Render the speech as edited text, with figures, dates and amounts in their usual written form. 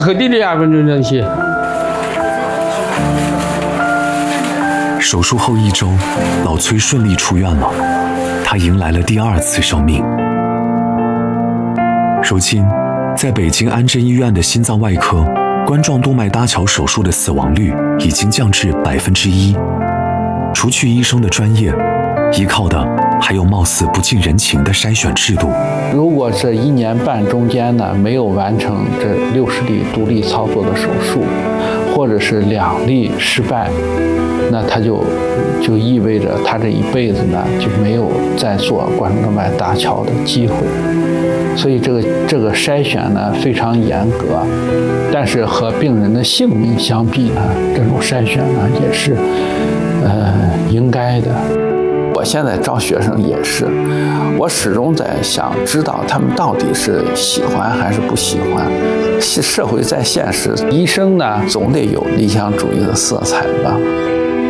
和弟弟2分钟这些。 手术后1周，老崔顺利出院了，他迎来了第2次生命。如今，在北京安贞医院的心脏外科，冠状动脉搭桥手术的死亡率已经降至1%。除去医生的专业，依靠的还有貌似不近人情的筛选制度。 如果这1年半中间呢，没有完成这60例独立操作的手术，或者是2例失败，那他就意味着他这一辈子呢就没有再做冠状动脉搭桥的机会。所以这个筛选呢非常严格，但是和病人的性命相比呢，这种筛选呢也是应该的。我现在招学生也是，我始终在想知道他们到底是喜欢还是不喜欢。社会再现实，医生呢总得有理想主义的色彩吧。